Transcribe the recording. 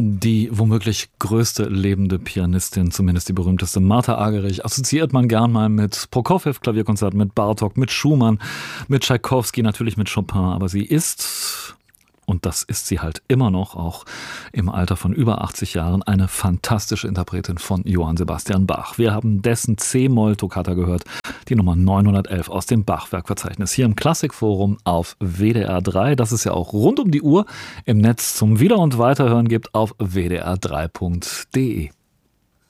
Die womöglich größte lebende Pianistin, zumindest die berühmteste, Martha Argerich, assoziiert man gern mal mit Prokofjew, Klavierkonzert, mit Bartók, mit Schumann, mit Tschaikowski, natürlich mit Chopin. Aber sie ist, und das ist sie halt immer noch, auch im Alter von über 80 Jahren, eine fantastische Interpretin von Johann Sebastian Bach. Wir haben dessen C-Moll-Toccata gehört, die Nummer 911 aus dem Bachwerkverzeichnis, hier im Klassikforum auf WDR 3, das es ja auch rund um die Uhr im Netz zum Wieder- und Weiterhören gibt auf wdr3.de.